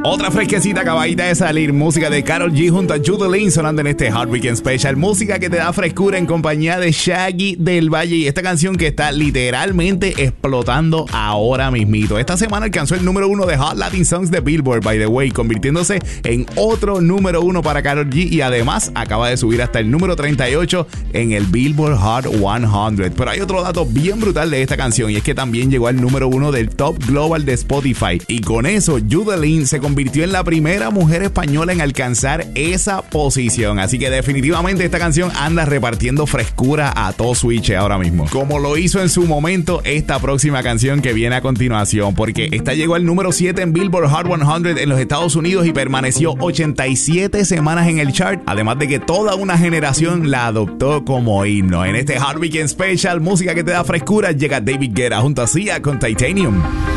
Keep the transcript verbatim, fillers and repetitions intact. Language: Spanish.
Otra fresquecita acabadita de salir, música de Karol G junto a Judeline sonando en este Hot Weekend Special, música que te da frescura en compañía de Shaggy del Valle y esta canción que está literalmente explotando ahora mismito. Esta semana alcanzó el número uno de Hot Latin Songs de Billboard, by the way, convirtiéndose en otro número uno para Karol G y además acaba de subir hasta el número treinta y ocho en el Billboard Hot cien. Pero hay otro dato bien brutal de esta canción y es que también llegó al número uno del Top Global de Spotify y con eso Judeline se convirtió convirtió en la primera mujer española en alcanzar esa posición. Así que definitivamente esta canción anda repartiendo frescura a todo Switch ahora mismo. Como lo hizo en su momento esta próxima canción que viene a continuación, porque esta llegó al número siete en Billboard Hot cien en los Estados Unidos y permaneció ochenta y siete semanas en el chart. Además de que toda una generación la adoptó como himno. En este Hot Weekend Special, música que te da frescura, llega David Guetta junto a Sia con Titanium.